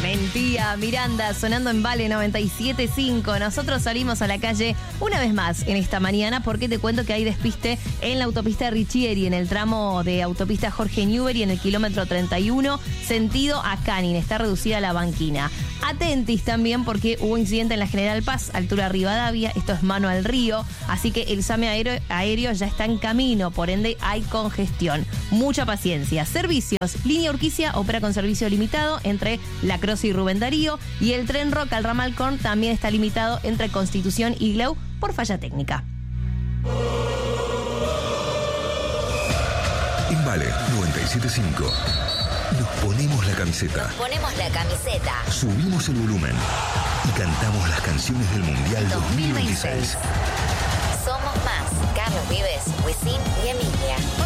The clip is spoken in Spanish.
Mentía, Miranda, sonando en Vale 97.5. Nosotros salimos a la calle una vez más en esta mañana porque te cuento que hay despiste en la autopista Richieri, en el tramo de autopista Jorge Newbery, en el kilómetro 31, sentido a Canin. Está reducida la banquina. Atentis también porque hubo incidente en la General Paz, altura Rivadavia. Esto es mano al río, así que el SAME aéreo ya está en camino, por ende hay congestión. Mucha paciencia. Servicios, línea Urquicia opera con servicio limitado entre La Croce y Rubén Darío, y el tren Roca al ramal Korn también está limitado entre Constitución y Glau por falla técnica. En Vale 97.5 nos ponemos la camiseta. Subimos el volumen y cantamos las canciones del Mundial 2026. Somos más. Carlos Vives, Wisin y Emilia.